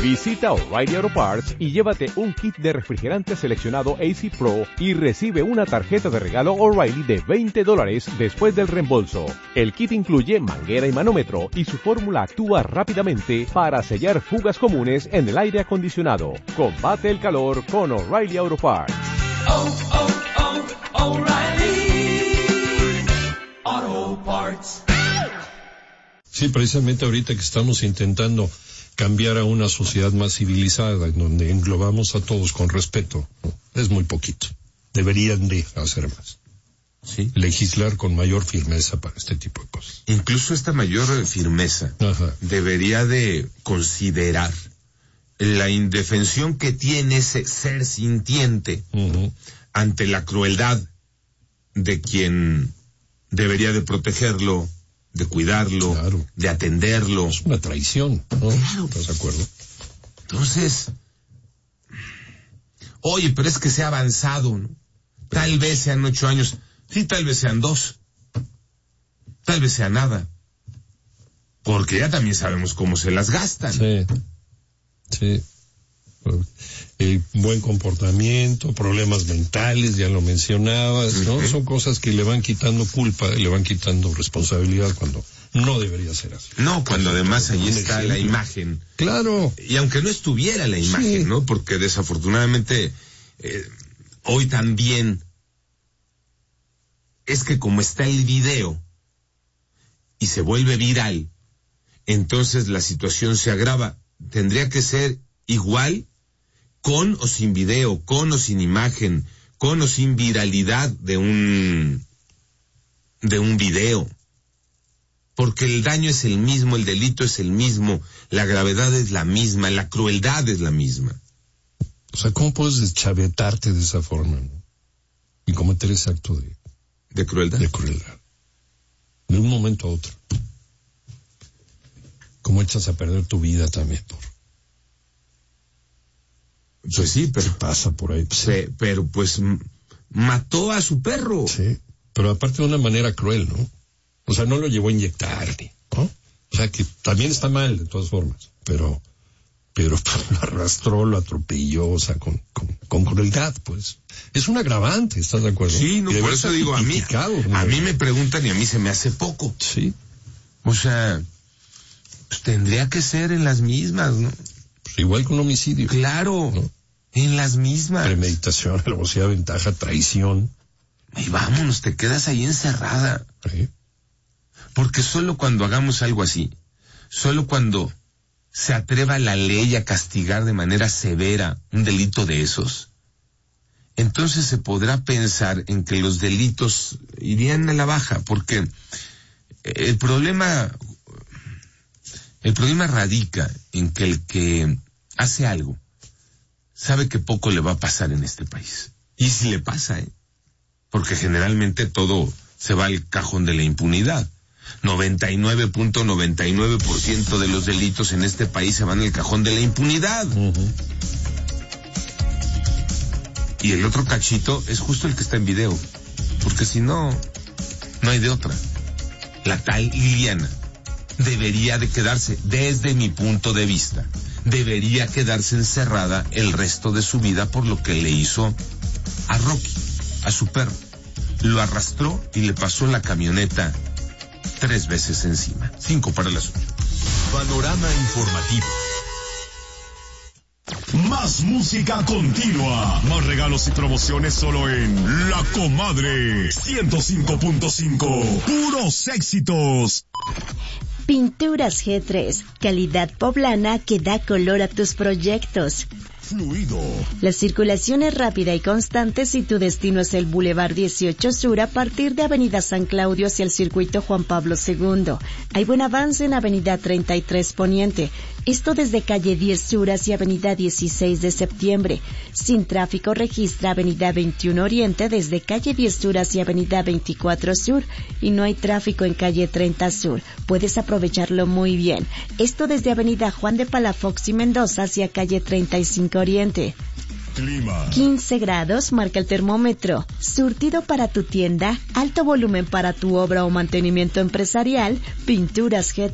Visita O'Reilly Auto Parts y llévate un kit de refrigerante seleccionado AC Pro y recibe una tarjeta de regalo O'Reilly de $20 después del reembolso. El kit incluye manguera y manómetro y su fórmula actúa rápidamente para sellar fugas comunes en el aire acondicionado. Combate el calor con O'Reilly Auto Parts. O'Reilly Auto Parts. Sí, precisamente ahorita que estamos intentando cambiar a una sociedad más civilizada, en donde englobamos a todos con respeto, ¿no? Es muy poquito. Deberían de hacer más. Sí. Legislar con mayor firmeza para este tipo de cosas. Incluso esta mayor firmeza debería de considerar la indefensión que tiene ese ser sintiente ante la crueldad de quien debería de protegerlo, de cuidarlo, claro, de atenderlo. Es una traición, ¿no? Claro. ¿Estás de acuerdo? Entonces, oye, pero es que se ha avanzado, ¿no? Tal vez sean 8 años, sí, tal vez sean 2, tal vez sea nada, porque ya también sabemos cómo se las gastan. Sí, sí. Buen comportamiento, problemas mentales, ya lo mencionabas, ¿no? Son cosas que le van quitando culpa, le van quitando responsabilidad cuando no debería ser así. No, cuando además ahí está la imagen. Claro. Y aunque no estuviera la imagen, sí, ¿no? Porque desafortunadamente hoy también es que como está el video y se vuelve viral, entonces la situación se agrava. Tendría que ser igual con o sin video, con o sin imagen, con o sin viralidad de un video. Porque el daño es el mismo, el delito es el mismo, la gravedad es la misma, la crueldad es la misma. O sea, ¿cómo puedes deschavetarte de esa forma, ¿no? Y cometer ese acto de crueldad? De crueldad. De un momento a otro. ¿Cómo echas a perder tu vida también Pues sí, pero pasa por ahí. Pues, pero pues mató a su perro. Sí, pero aparte de una manera cruel, ¿no? O sea, no lo llevó a inyectar, ¿no? O sea, que también está mal de todas formas, pero lo arrastró, lo atropelló, o sea, con crueldad, pues. Es un agravante, ¿estás de acuerdo? Sí, no, por eso digo, a mí me preguntan y a mí se me hace poco. Sí. O sea, pues tendría que ser en las mismas, ¿no? Pues igual que un homicidio. Claro, ¿no? En las mismas. Premeditación, alevosía, ventaja, traición. Y vámonos, te quedas ahí encerrada. Sí. Porque solo cuando hagamos algo así, solo cuando se atreva la ley a castigar de manera severa un delito de esos, entonces se podrá pensar en que los delitos irían a la baja, porque el problema radica en que el que hace algo sabe que poco le va a pasar en este país. Y si le pasa, porque generalmente todo se va al cajón de la impunidad. 99.99% de los delitos en este país se van al cajón de la impunidad. Y el otro cachito es justo el que está en video, porque si no, no hay de otra. La tal Liliana debería de quedarse, desde mi punto de vista, debería quedarse encerrada el resto de su vida por lo que le hizo a Rocky, a su perro. Lo arrastró y le pasó la camioneta 3 veces encima. 5 para las 8. Panorama informativo. Más música continua. Más regalos y promociones solo en La Comadre 105.5. Puros éxitos. Pinturas G3, calidad poblana que da color a tus proyectos. Fluido. La circulación es rápida y constante si tu destino es el Boulevard 18 Sur a partir de Avenida San Claudio hacia el Circuito Juan Pablo II. Hay buen avance en Avenida 33 Poniente. Esto desde calle 10 Sur hacia Avenida 16 de Septiembre. Sin tráfico registra Avenida 21 Oriente desde calle 10 Sur hacia Avenida 24 Sur y no hay tráfico en calle 30 Sur. Puedes aprovecharlo muy bien. Esto desde Avenida Juan de Palafox y Mendoza hacia calle 35 Oriente. Clima. 15 grados marca el termómetro. Surtido para tu tienda, alto volumen para tu obra o mantenimiento empresarial, Pinturas G3.